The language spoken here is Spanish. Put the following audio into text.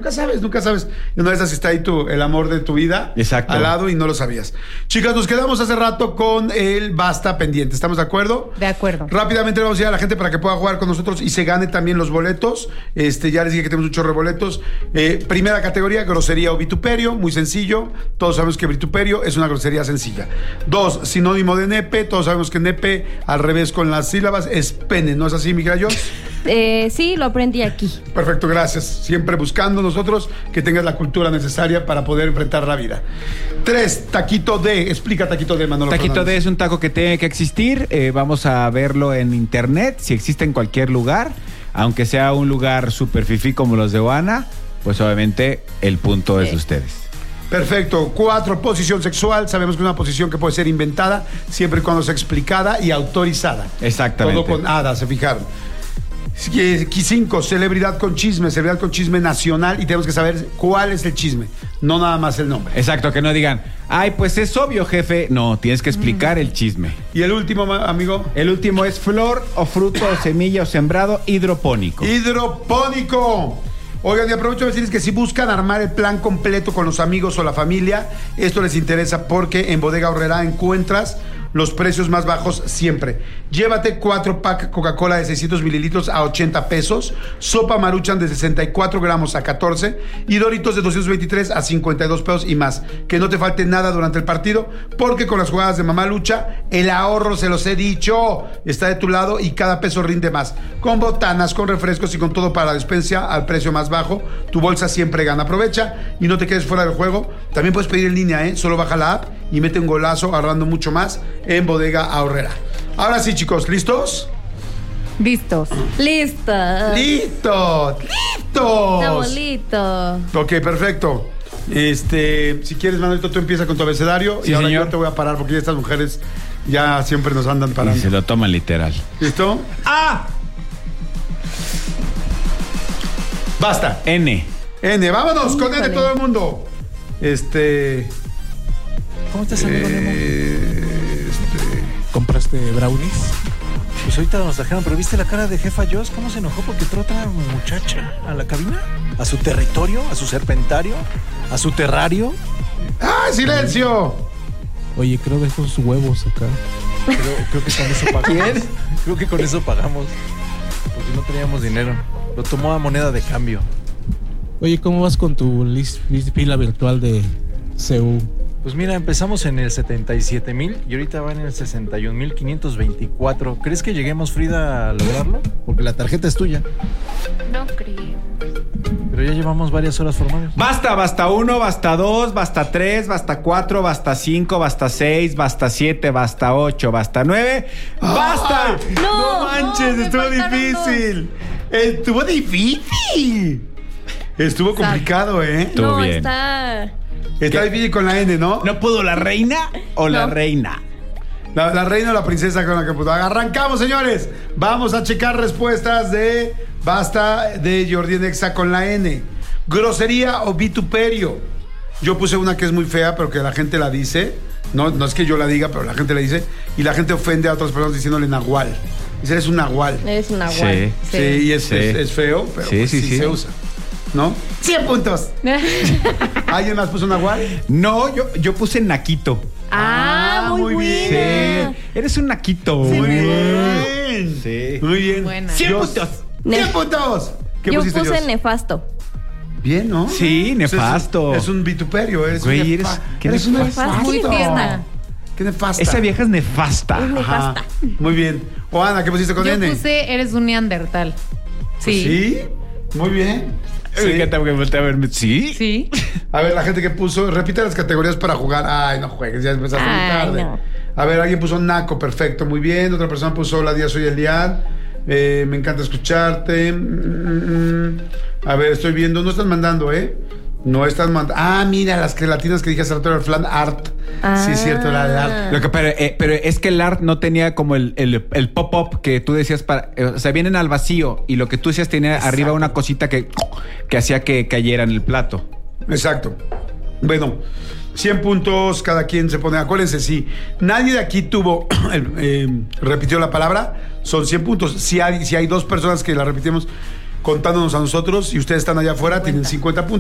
nunca sabes. Y una de esas está ahí el amor de tu vida. Exacto. Al lado y no lo sabías. Chicas, nos quedamos hace rato con el Basta pendiente. ¿Estamos de acuerdo? De acuerdo. Rápidamente le vamos a decir a la gente para que pueda jugar con nosotros y se gane también los boletos. Ya les dije que tenemos un chorro de boletos. Primera categoría, grosería o vituperio. Muy sencillo. Todos sabemos que vituperio es una grosería sencilla. 2, sinónimo de nepe. Todos sabemos que nepe, al revés con las sílabas, es pene. ¿No es así, Miguel Jones? Sí, lo aprendí aquí. Perfecto, gracias. Siempre buscando nosotros que tengas la cultura necesaria para poder enfrentar la vida. 3, taquito D. Explica taquito D, Manolo Taquito Fernández. D es un taco que tiene que existir. Vamos a verlo en internet, si existe en cualquier lugar. Aunque sea un lugar super fifí como los de Oana, pues obviamente el punto es de ustedes. Perfecto. 4, posición sexual. Sabemos que es una posición que puede ser inventada siempre y cuando sea explicada y autorizada. Exactamente. Todo con hada, se fijaron. 5, celebridad con chisme nacional, y tenemos que saber cuál es el chisme, no nada más el nombre. Exacto, que no digan, ay, pues es obvio, jefe. No, tienes que explicar el chisme. ¿Y el último, amigo? El último es flor o fruto o semilla o sembrado hidropónico. Hidropónico. Oigan, y aprovecho de decirles que si buscan armar el plan completo con los amigos o la familia, esto les interesa porque en Bodega Aurrerá encuentras los precios más bajos siempre. Llévate 4 pack Coca-Cola de 600 mililitros a 80 pesos, sopa Maruchan de 64 gramos a 14 y Doritos de 223 a 52 pesos y más. Que no te falte nada durante el partido, porque con las jugadas de Mamá Lucha, el ahorro, se los he dicho, está de tu lado y cada peso rinde más. Con botanas, con refrescos y con todo para la despensa al precio más bajo, tu bolsa siempre gana. Aprovecha y no te quedes fuera del juego. También puedes pedir en línea, solo baja la app y mete un golazo ahorrando mucho más en Bodega Aurrerá. Ahora sí, chicos, ¿listos? Listos. Listo. ¡Listos! Estamos listos. Ok, perfecto. Si quieres, Manuelito, tú empieza con tu abecedario. Sí, y ahora señor. yo te voy a parar porque estas mujeres ya siempre nos andan parando. Y se lo toman literal. ¿Listo? ¡Ah! Basta. N. N, vámonos con N todo el mundo. ¿Cómo estás, amigo Nemo? ¿Compraste brownies? Pues ahorita nos trajeron, pero ¿viste la cara de jefa Joss? ¿Cómo se enojó porque entró otra muchacha a la cabina? ¿A su territorio? ¿A su serpentario? ¿A su terrario? ¡Ah, silencio! Oye, creo que dejó sus huevos acá. Creo que con eso pagamos. ¿Quién? Creo que con eso pagamos. Porque no teníamos dinero. Lo tomó a moneda de cambio. Oye, ¿cómo vas con tu fila virtual de CU? Pues mira, empezamos en el 77,000 y ahorita van en el 61,524. ¿Crees que lleguemos, Frida, a lograrlo? Porque la tarjeta es tuya. No creo. Pero ya llevamos varias horas formados. Basta 1, basta 2, basta 3, basta 4, basta 5, basta 6, basta 7, basta 8, basta 9. ¡Basta! No manches, me estuvo faltaron difícil. Estuvo difícil. Estuvo complicado, Estuvo No, bien. está difícil con la N, ¿no? ¿No pudo la reina o la reina? La reina o la princesa con la que pudo. Arrancamos, señores. Vamos a checar respuestas de Basta de Jordi Nexa con la N. Grosería o vituperio. Yo puse una que es muy fea, pero que la gente la dice. No es que yo la diga, pero la gente la dice. Y la gente ofende a otras personas diciéndole nahual. Dice, eres un nahual. Es una guay. Sí, y es feo, pero Sí, pues sí, sí. se usa. ¿No? 100 puntos. ¿Alguien más puso nahual? No, yo puse naquito. Muy buena. Sí, eres un naquito. Muy bien. Sí. Muy bien. Buena. 100 Yo- puntos. 100 puntos. ¿Qué Yo pusiste, puse Jos? nefasto. Bien, ¿no? Sí, nefasto. Es un vituperio. Güey, qué eres un nefasto. nefasto. Muy tierna. Qué nefasta. Esa vieja es nefasta. Es nefasta. Muy bien. O Ana, ¿qué pusiste con Yo N? puse eres un neandertal. Sí. ¿Sí? Muy bien. Me encanta porque voltea a verme. ¿Sí? Sí. A ver, la gente que puso, repite las categorías para jugar. Ay, no juegues, ya empezaste muy Ay, tarde. no. A ver, alguien puso naco, perfecto, muy bien. Otra persona puso hola, día soy Elian. Me encanta escucharte. A ver, estoy viendo, no están mandando, ¿eh? No están mandando. Ah, mira, las gelatinas que dije hace rato era el flan art. Sí, es cierto, la de art. Pero es que el art no tenía como el pop-up que tú decías o sea, vienen al vacío y lo que tú decías tenía arriba una cosita que hacía que cayera en el plato. Exacto. Bueno, 100 puntos, cada quien se pone. Acuérdense, si nadie de aquí repitió la palabra, son 100 puntos. Si hay 2 personas que la repetimos contándonos a nosotros y ustedes están allá afuera, tienen 50 puntos.